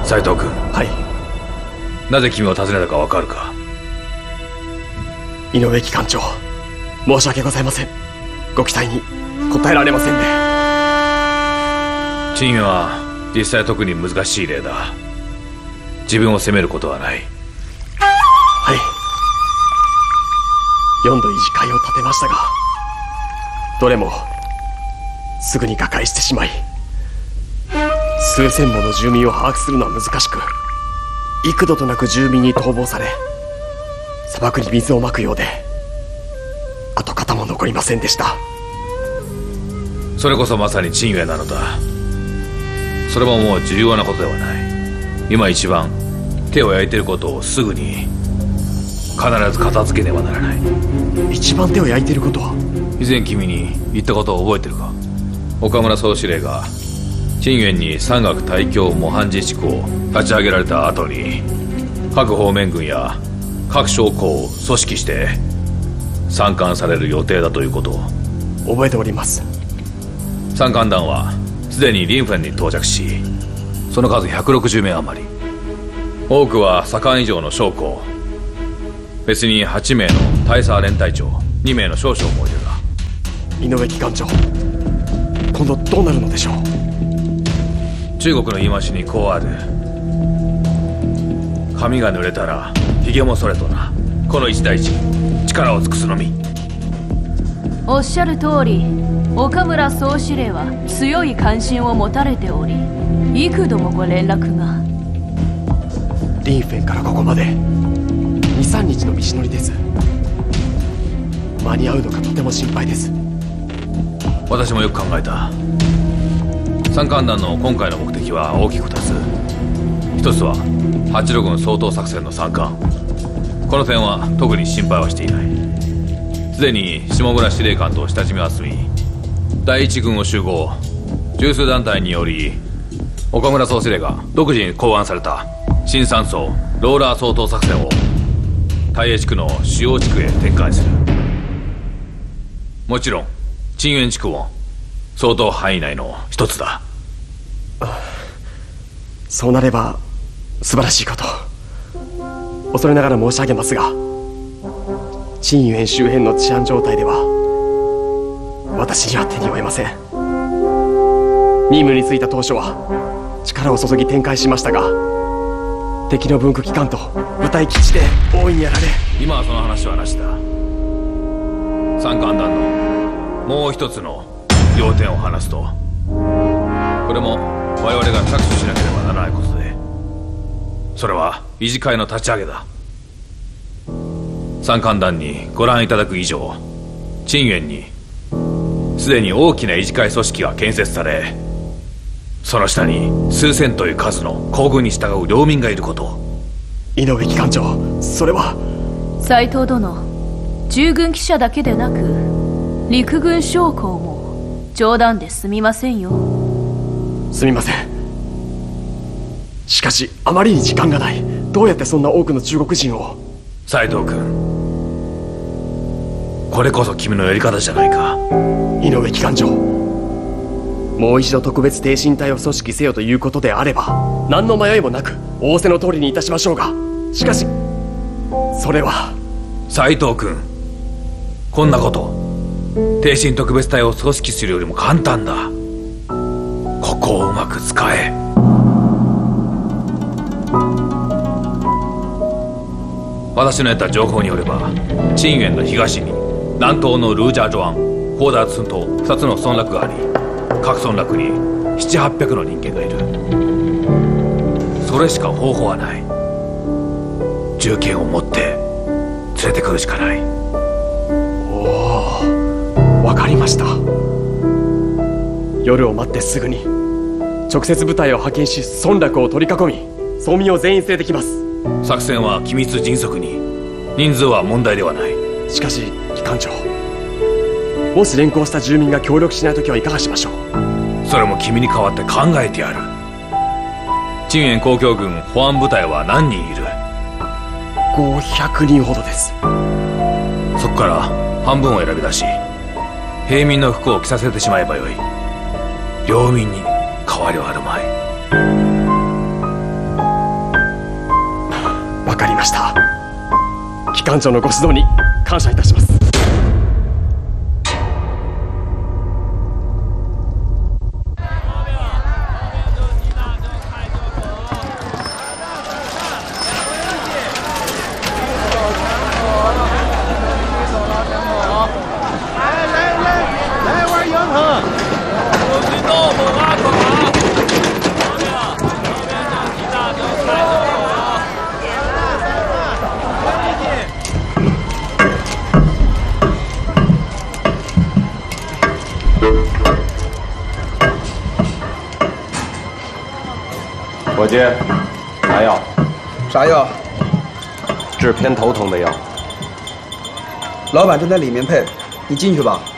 斉藤君。 はい。 なぜ君を訪ねたかわかるか？ 井上機関長、申し訳ございません。ご期待に応えられませんね。 陳元は実際特に難しい例だ。自分を責めることはない。 はい。4度維持会を立てましたが、どれもすぐに瓦解してしまい、数千もの住民を把握するのは難しく、幾度となく住民に逃亡され、砂漠に水をまくようで跡形も残りませんでした。 それこそまさに陳元なのだ。それももう重要なことではない。今一番手を焼いていることをすぐに必ず片付けねばならない。 一番手を焼いていることは？ 以前君に言ったことを覚えてるか？岡村総司令が陳元に山岳対共模範自治区を立ち上げられた後に、各方面軍や各将校を組織して参観される予定だということを。 覚えております。 参観団はすでにリンフェンに到着し、その数160名余り。多くは左官以上の将校、別に8名の大佐連隊長、2名の少将もいるが。 井上機関長、今度どうなるのでしょう？ 中国の言い回しにこうある。髪が濡れたらひげもそれとな。この一大事、力を尽くすのみ。 おっしゃる通り、岡村総司令は強い関心を持たれており、幾度もご連絡が。 リンフェンからここまで 2,3 日の道のりです。間に合うのかとても心配です。 私もよく考えた。参観団の今回の目的は大きく2つ。一つは八路軍掃討作戦の参観。この点は特に心配はしていない。すでに下村司令官と親しみを集み、第一軍を集合、十数団体により岡村総司令が独自に考案された新山荘ローラー掃討作戦を大英地区の主要地区へ展開する。もちろん陳元地区も掃討範囲内の一つだ。 そうなれば素晴らしいこと。恐れながら申し上げますが、陳元周辺の治安状態では私には手に負えません。任務に就いた当初は力を注ぎ展開しましたが、敵の文区機関と部隊基地で大いにやられ。 今はその話はなしだ。参観団のもう一つの要点を話すと、これも我々が着手しなければならないことで、それは維持会の立ち上げだ。参観団にご覧いただく以上、陳元にすでに大きな維持会組織が建設され、その下に数千という数の皇軍に従う領民がいること。 井上機関長、それは。 斉藤殿、従軍記者だけでなく陸軍将校も冗談ですみませんよ。 すみません。しかしあまりに時間がない。どうやってそんな多くの中国人を。 斉藤君、これこそ君のやり方じゃないか。 井上機関長、もう一度特別挺身隊を組織せよということであれば、何の迷いもなく仰せの通りにいたしましょうが、しかしそれは。 斉藤君、こんなこと挺身特別隊を組織するよりも簡単だ。ここをうまく使え。私の得た情報によれば、陳元の東に南東のルージャージョアン、ホーダーツンと2つの村落があり、各村落に7、800の人間がいる。それしか方法はない。銃剣を持って連れてくるしかない。 おお、わかりました。夜を待ってすぐに直接部隊を派遣し、村落を取り囲み、村民を全員連れてきます。 作戦は機密迅速に。人数は問題ではない。 しかし機関長、もし連行した住民が協力しないときはいかがしましょう？ それも君に代わって考えてやる。陳元公共軍保安部隊は何人いる ？500人ほどです。 そこから半分を選び出し、平民の服を着させてしまえばよい。領民に変わりはあるまい。 かりました。機関長のご指導に感謝いたします。 伙计，拿药。 啥药？ 治偏头疼的药。 老板正在里面配，你进去吧。